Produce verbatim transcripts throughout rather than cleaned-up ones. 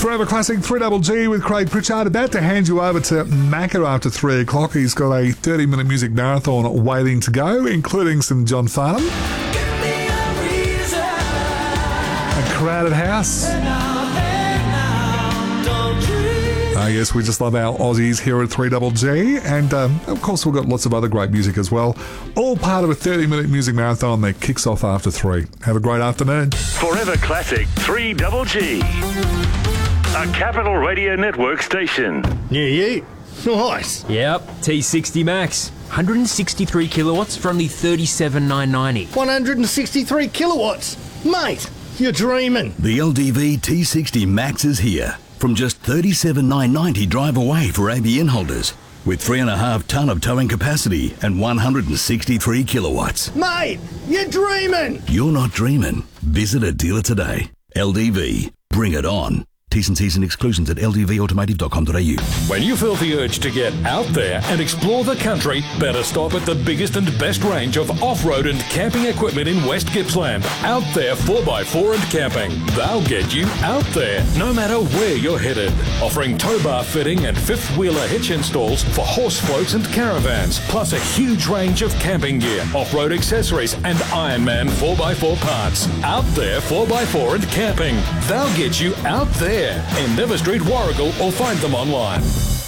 Forever Classic three Double G with Craig Pritchard. About to hand you over to Macca after three o'clock. He's got a thirty minute music marathon waiting to go, including some John Farnham. A Crowded House. Uh, yes, we just love our Aussies here at three Double G. And, um, of course, we've got lots of other great music as well. All part of a thirty minute music marathon that kicks off after three. Have a great afternoon. Forever Classic three Double G. A Capital Radio Network station. Yeah, yeah. Nice. Yep, T sixty Max. one hundred sixty-three kilowatts for only thirty-seven thousand nine hundred ninety. one hundred sixty-three kilowatts. Mate, you're dreaming. The L D V T sixty Max is here. From just thirty-seven thousand nine hundred ninety drive away for A B N holders. With three and a half tonne of towing capacity and one hundred sixty-three kilowatts. Mate, you're dreaming. You're not dreaming. Visit a dealer today. L D V. Bring it on. T's and C's and exclusions at l d v automotive dot com dot a u. When you feel the urge to get out there and explore the country, better stop at the biggest and best range of off-road and camping equipment in West Gippsland. Out There four by four and Camping. They'll get you out there, no matter where you're headed. Offering tow bar fitting and fifth-wheeler hitch installs for horse floats and caravans, plus a huge range of camping gear, off-road accessories and Ironman four by four parts. Out There four by four and Camping. They'll get you out there. In Never Street, Warragul, or find them online.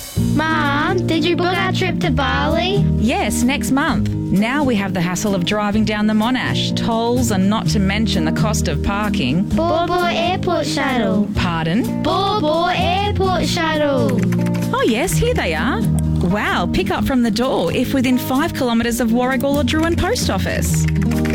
Mom, did you book our trip to Bali? Yes, next month. Now we have the hassle of driving down the Monash, tolls, and not to mention the cost of parking. Bor Bor Airport Shuttle. Pardon? Bor Bor Airport Shuttle. Oh yes, here they are. Wow, pick up from the door if within five kilometres of Warragul or Druin Post Office.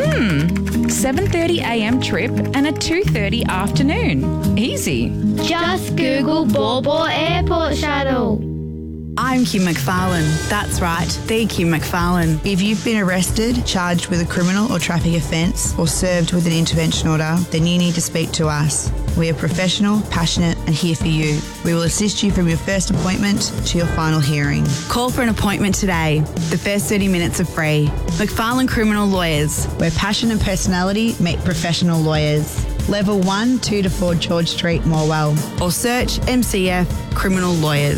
Hmm, seven thirty a m trip and a two thirty afternoon. Easy. Just Google Bor Bor Airport Shuttle. I'm Kim McFarlane. That's right, the Kim McFarlane. If you've been arrested, charged with a criminal or traffic offence, or served with an intervention order, then you need to speak to us. We are professional, passionate and here for you. We will assist you from your first appointment to your final hearing. Call for an appointment today. The first thirty minutes are free. McFarlane Criminal Lawyers. Where passion and personality meet professional lawyers. Level one, two to four George Street, Morwell. Or search M C F Criminal Lawyers.